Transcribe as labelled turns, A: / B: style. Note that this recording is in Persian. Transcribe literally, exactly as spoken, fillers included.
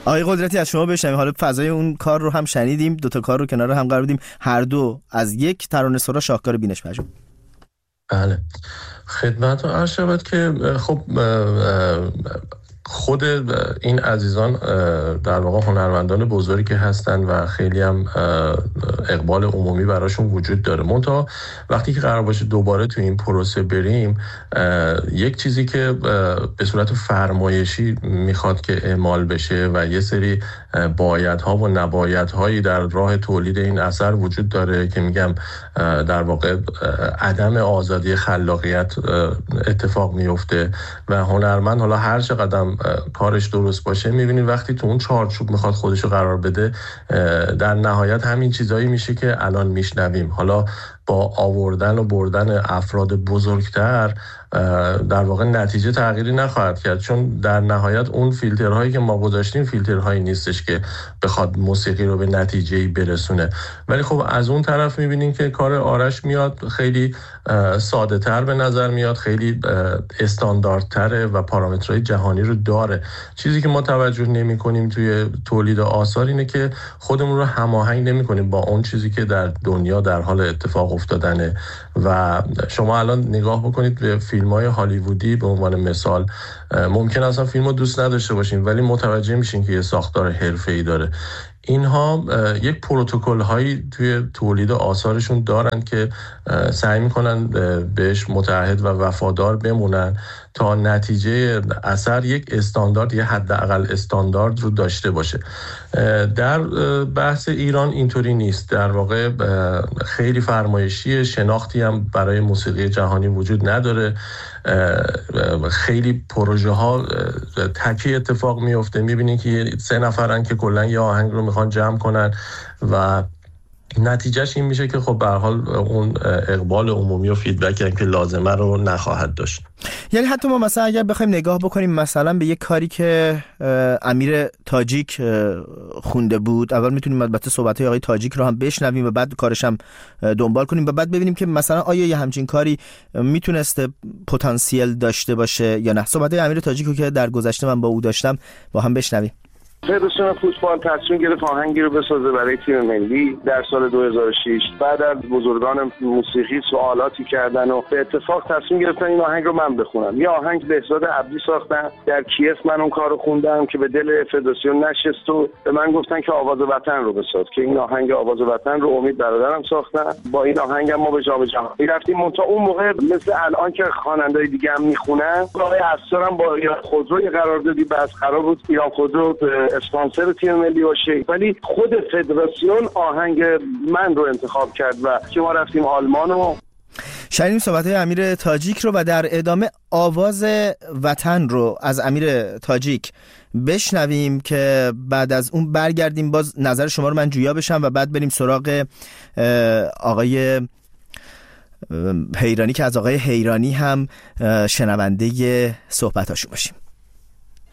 A: آقای قدرتی از شما بشنویم. حالا فضای اون کار رو هم شنیدیم، دو تا کار رو کنار هم قرار دیم، هر دو از یک ترانه‌سرا شاهکار بینش پژوهش.
B: بله خدمتتون عرض شود که خب خود این عزیزان در واقع هنرمندان بزرگی که هستن و خیلی هم اقبال عمومی براشون وجود داره. منتها وقتی که قرار باشه دوباره تو این پروسه بریم، یک چیزی که به صورت فرمایشی میخواد که اعمال بشه و یه سری بایدها و نبایدهایی در راه تولید این اثر وجود داره که میگم در واقع عدم آزادی خلاقیت اتفاق میفته و هنرمند حالا هر چقدر کارش درست باشه میبینید وقتی تو اون چارچوب میخواد خودشو قرار بده، در نهایت همین چیزایی میشه که الان میشنویم. حالا با آوردن و بردن افراد بزرگتر در واقع نتیجه تغییری نخواهد کرد، چون در نهایت اون فیلترهایی که ما گذاشتیم فیلترهایی نیستش که بخواد موسیقی رو به نتیجه‌ای برسونه. ولی خب از اون طرف میبینیم که کار آرش میاد خیلی ساده تر به نظر میاد، خیلی استانداردتره و پارامترهای جهانی رو داره. چیزی که ما توجه نمی کنیم توی تولید آثار اینه که خودمون رو هماهنگ نمی کنیم با اون چیزی که در دنیا در حال اتفاق افتادنه. و شما الان نگاه بکنید به فیلم‌های هالیوودی به عنوان مثال، ممکن اصلا فیلمو دوست نداشته باشین ولی متوجه میشین که یه ساختار حرفه‌ای داره. اینها یک پروتکل هایی توی تولید آثارشون دارن که سعی میکنن بهش متعهد و وفادار بمونن تا نتیجه اثر یک استاندارد، یه حداقل استاندارد رو داشته باشه. در بحث ایران اینطوری نیست. در واقع خیلی فرمایشی، شناختی هم برای موسیقی جهانی وجود نداره. خیلی پروژه ها تکی اتفاق میفته. میبینید که سه نفرن که کلا یه آهنگ رو میخوان جمع کنن و نتیجهش این میشه که خب به هر حال اون اقبال عمومی و فیدبکی که لازمه رو نخواهد داشت.
A: یعنی حتی ما مثلا اگر بخوایم نگاه بکنیم مثلا به یک کاری که امیر تاجیک خونده بود، اول میتونیم البته صحبت‌های آقای تاجیک رو هم بشنویم و بعد کارش هم دنبال کنیم و بعد ببینیم که مثلا آیا یه همچین کاری میتونسته پتانسیل داشته باشه یا نه. صحبت‌های امیر تاجیک رو که در گذشته من با او داشتم با هم بشنویم.
C: فدراسیون فوتبال تصمیم گرفت آهنگی رو بسازه برای تیم ملی در سال دو هزار و شش. بعد از بزرگان موسیقی سوالاتی کردن و به اتفاق تصمیم گرفتن این آهنگ رو من بخونم. یه آهنگ بهزاد عبدی ساختن، در کیف من اون کارو خوندم که به دل فدراسیون نشست و به من گفتن که آواز وطن رو بساز، که این آهنگ آواز وطن رو امید برادرم ساختن. با این آهنگ هم ما به جام جهانی رفتیم. منتها اون موقع مثل الان که خواننده‌های دیگه هم میخونن، آقای اسرارم با ایران خودرو قراردادی بس قرار بود ایران خودرو اسپانسر تیم ملی باشه، ولی خود فدراسیون آهنگ من رو انتخاب کرد و که ما رفتیم آلمان و
A: شنیدیم صحبت‌های امیر تاجیک رو و در ادامه آواز وطن رو از امیر تاجیک بشنویم که بعد از اون برگردیم باز نظر شما رو من جویا بشم و بعد بریم سراغ آقای حیرانی که از آقای حیرانی هم شنونده صحبتاشون باشیم.